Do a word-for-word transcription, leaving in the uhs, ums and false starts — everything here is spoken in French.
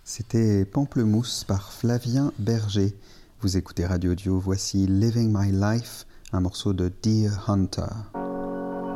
C'était Pamplemousse par Flavien Berger. Vous écoutez Radio Dio, voici Living My Life, un morceau de Deer Hunter.